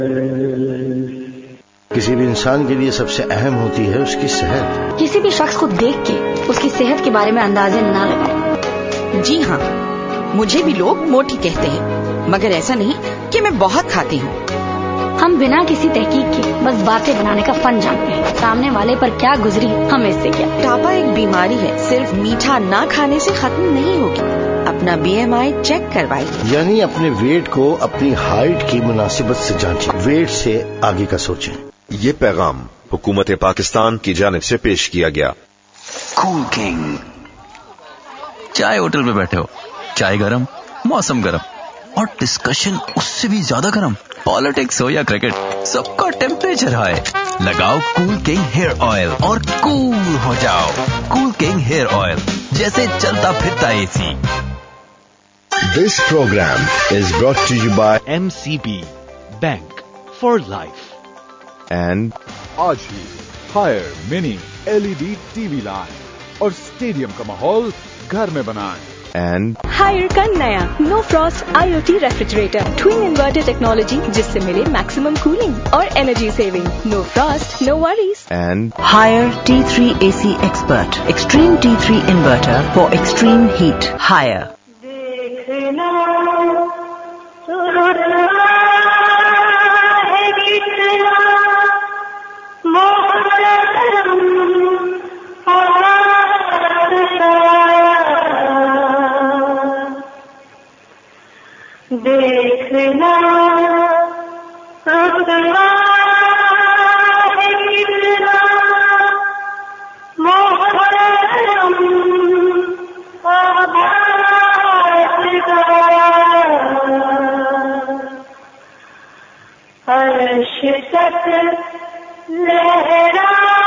کسی بھی انسان کے لیے سب سے اہم ہوتی ہے اس کی صحت. کسی بھی شخص کو دیکھ کے اس کی صحت کے بارے میں اندازے نہ لگائیں. جی ہاں، مجھے بھی لوگ موٹی کہتے ہیں، مگر ایسا نہیں کہ میں بہت کھاتی ہوں. ہم بنا کسی تحقیق کے بس باتیں بنانے کا فن جانتے ہیں. سامنے والے پر کیا گزری ہمیں اس سے کیا. موٹاپا ایک بیماری ہے، صرف میٹھا نہ کھانے سے ختم نہیں ہوگی. اپنا BMI چیک کروائیے. یعنی اپنے ویٹ کو اپنی ہائٹ کی مناسبت سے جانچیں، ویٹ سے آگے کا سوچیں. یہ پیغام حکومت پاکستان کی جانب سے پیش کیا گیا. کول کنگ. چائے ہوٹل پہ بیٹھے ہو، چائے گرم، موسم گرم، اور ڈسکشن اس سے بھی زیادہ گرم. پالیٹکس ہو یا کرکٹ، سب کا ٹیمپریچر ہائی. لگاؤ کول کنگ ہیئر آئل اور کول ہو جاؤ. کول کنگ ہیئر آئل، جیسے چلتا پھرتا AC. This program is brought to you by MCB Bank for Life. and آج ہی ہائر منی LED TV لائن اور اسٹیڈیم کا ماحول گھر میں بنائیں. and ہائر کا نیا نو frost IoT refrigerator, twin inverter technology, جس سے ملے میکسیمم کولنگ اور energy saving. Know frost, no worries. and Higher T3 AC Expert. Extreme T3 inverter for extreme heat. Higher. دیکھنا رکنا ہے کتنا محرم آباد کا عرش تک لہرا